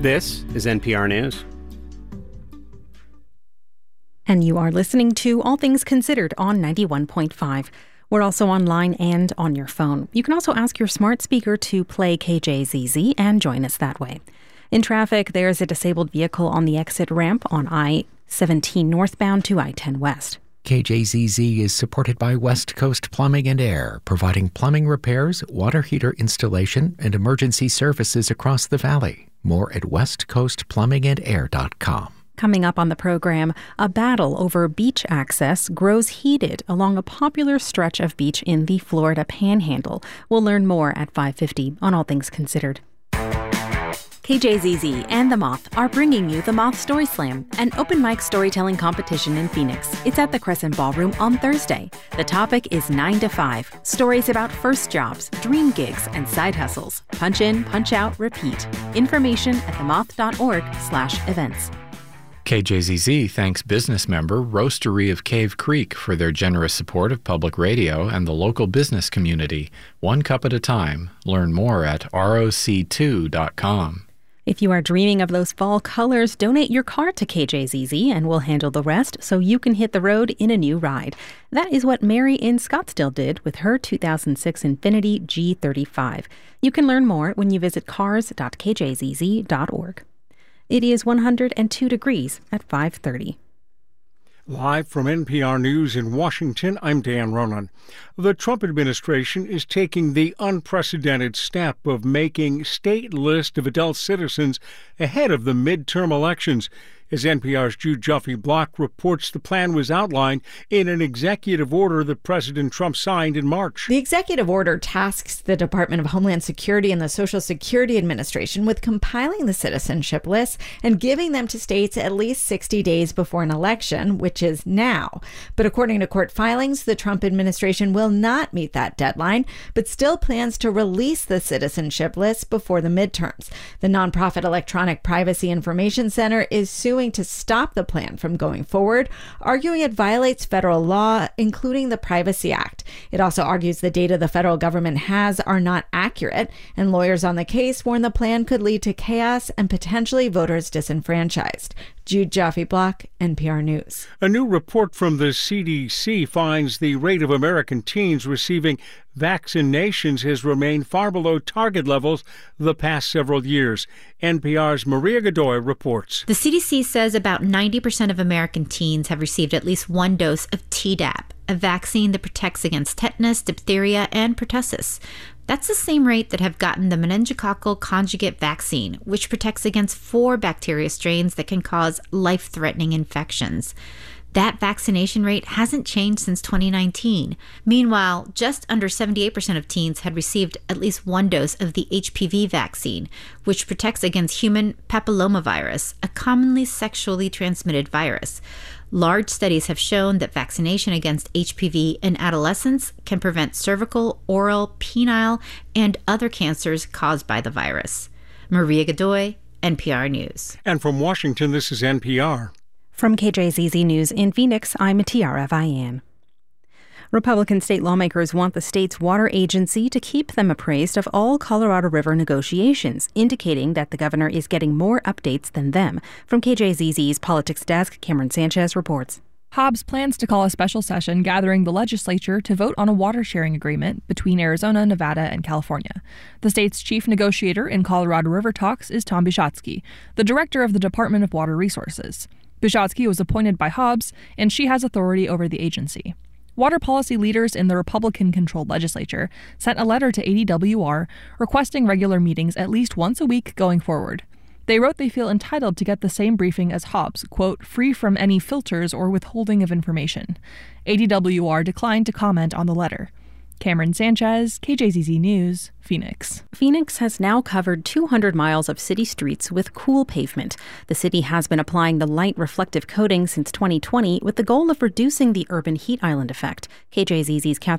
This is NPR News. And you are listening to All Things Considered on 91.5. We're also online and on your phone. You can also ask your smart speaker to play KJZZ and join us that way. In traffic, there's a disabled vehicle on the exit ramp on I-17 northbound to I-10 west. KJZZ is supported by West Coast Plumbing and Air, providing plumbing repairs, water heater installation, and emergency services across the valley. More at westcoastplumbingandair.com. Coming up on the program, a battle over beach access grows heated along a popular stretch of beach in the Florida Panhandle. We'll learn more at 5:50 on All Things Considered. KJZZ and The Moth are bringing you The Moth Story Slam, an open mic storytelling competition in Phoenix. It's at the Crescent Ballroom on Thursday. The topic is 9 to 5. Stories about first jobs, dream gigs, and side hustles. Punch in, punch out, repeat. Information at themoth.org/events. KJZZ thanks business member Roastery of Cave Creek for their generous support of public radio and the local business community. One cup at a time. Learn more at roc2.com. If you are dreaming of those fall colors, donate your car to KJZZ and we'll handle the rest so you can hit the road in a new ride. That is what Mary in Scottsdale did with her 2006 Infiniti G35. You can learn more when you visit cars.kjzz.org. It is 102 degrees at 5:30. Live from NPR News in Washington, I'm Dan Ronan. The Trump administration is taking the unprecedented step of making state list of adult citizens ahead of the midterm elections. As NPR's Jude Joffe-Block reports, the plan was outlined in an executive order that President Trump signed in March. The executive order tasks the Department of Homeland Security and the Social Security Administration with compiling the citizenship lists and giving them to states at least 60 days before an election, which is now. But according to court filings, the Trump administration will not meet that deadline, but still plans to release the citizenship list before the midterms. The nonprofit Electronic Privacy Information Center is suing to stop the plan from going forward, arguing it violates federal law, including the Privacy Act. It also argues the data the federal government has are not accurate, and lawyers on the case warn the plan could lead to chaos and potentially voters disenfranchised. Jude Joffe-Block, NPR News. A new report from the CDC finds the rate of American teens receiving vaccinations has remained far below target levels the past several years. NPR's Maria Godoy reports. The CDC says about 90% of American teens have received at least one dose of Tdap, a vaccine that protects against tetanus, diphtheria, and pertussis. That's the same rate that have gotten the meningococcal conjugate vaccine, which protects against 4 bacteria strains that can cause life-threatening infections. That vaccination rate hasn't changed since 2019. Meanwhile, just under 78% of teens had received at least one dose of the HPV vaccine, which protects against human papillomavirus, a commonly sexually transmitted virus. Large studies have shown that vaccination against HPV in adolescents can prevent cervical, oral, penile, and other cancers caused by the virus. Maria Godoy, NPR News. And from Washington, this is NPR. From KJZZ News in Phoenix, I'm Tiara Vian. Republican state lawmakers want the state's water agency to keep them appraised of all Colorado River negotiations, indicating that the governor is getting more updates than them. From KJZZ's Politics Desk, Cameron Sanchez reports. Hobbs plans to call a special session gathering the legislature to vote on a water-sharing agreement between Arizona, Nevada, and California. The state's chief negotiator in Colorado River talks is Tom Bishotsky, the director of the Department of Water Resources. Bishotsky was appointed by Hobbs, and she has authority over the agency. Water policy leaders in the Republican-controlled legislature sent a letter to ADWR requesting regular meetings at least once a week going forward. They wrote they feel entitled to get the same briefing as Hobbs, quote, free from any filters or withholding of information. ADWR declined to comment on the letter. Cameron Sanchez, KJZZ News, Phoenix. Phoenix has now covered 200 miles of city streets with cool pavement. The city has been applying the light reflective coating since 2020 with the goal of reducing the urban heat island effect. KJZZ's